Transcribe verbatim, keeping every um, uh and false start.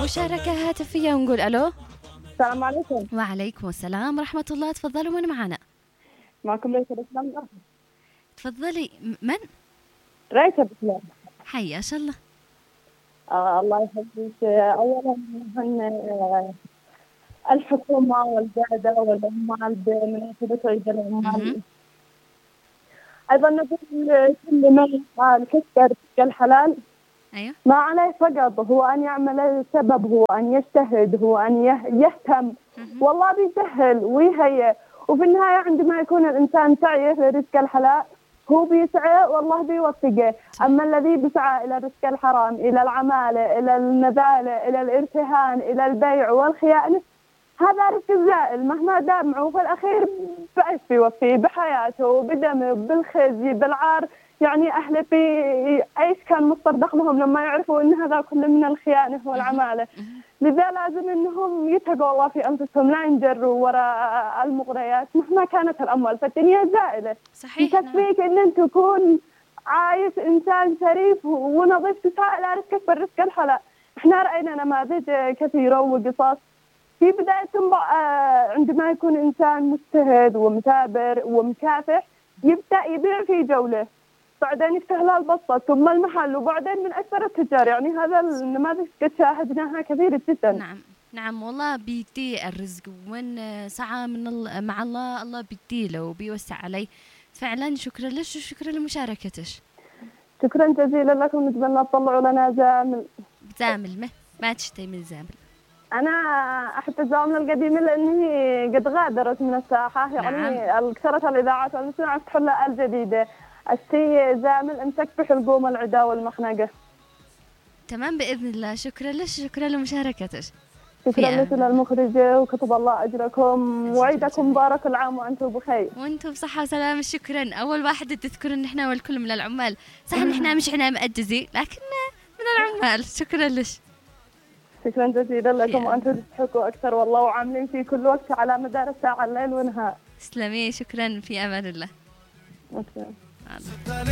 مشاركة هاتفية ونقول ألو. السلام عليكم. وعليكم السلام ورحمة الله. تفضلوا، من معنا؟ معكم ريتا بسلام. تفضلي. من؟ ريتا بسلام. حياش الله. آه الله يحفظك. أولا هن آه الحكومة والقادة والعمال بمناسبة عيد العمال. أيضا نقول كل من يفعل كسر الحلال أيوه. ما عليه فقط هو أن يعمل السبب، هو أن يجتهد، هو أن يهتم. والله بيسهل ويهيئ، وفي النهاية عندما يكون الإنسان سعيه لرزق الحلال هو بيسعى والله بيوفقه. أما الذي بيسعى إلى رزق الحرام، إلى العمالة، إلى النذالة، إلى الارتهان، إلى البيع والخيانة، هذا رزق زائل مهما دام، وفي الأخير بإيش بيوفيه؟ بحياته، بدمه، بالخزي، بالعار. يعني أهله في إيش كان مصدر دخلهم لما يعرفوا إن هذا كله من الخيانة والعمالة؟ لذا لازم إنهم يتقوا الله في أنفسهم، لا ينجروا وراء المغريات مهما كانت الأموال، فالدنيا زائلة. صحيح. يكفيك إن أنت تكون عايش إنسان شريف ونظيف تسعى إلى رزقك بالرزق الحلال. إحنا رأينا نماذج كثيرة وقصص في بداية تنبع عندما يكون إنسان مجتهد ومثابر ومكافح، يبدأ يبيع في جولة، بعدين يفتح له البسطة ثم المحل، وبعدين من أكثر التجار. يعني هذا النماذج قد شاهدناها كثير جدا. نعم نعم والله بيدي الرزق، ومن سعى من ال... مع الله الله بيدي له وبيوسع عليه فعلا. شكرا لك وشكرا لمشاركتك. شكرا جزيلا لكم. نتمنى تطلعوا لنا زامل. زامل ما ما تشتي من زامل. أنا أحب الزوامل القديمة لأنه قد غادرت من الساحة. يعني نعم. كثرت الإذاعات والمسمع يفتحوا لها الجديدة. الشيء زامل امسك بحلقوم العدا والمخنقة. تمام بإذن الله. شكرا لك شكرا لمشاركتك. شكرا لك للمخرجة وكتب الله أجركم وعيدكم مبارك العام وأنتم بخير. وأنتم بصحة وسلامة. شكرا. أول واحدة تذكر إن إحنا والكل من العمال. صح إن إحنا مش إحنا مأجزين لكن من العمال. شكرا لك. شكرا جزيلا لكم وأنتم تستحقوا أكثر والله، وعاملين في كل وقت على مدار الساعة الليل ونهار. تسلمي. شكرا. في أمان الله. شكرا.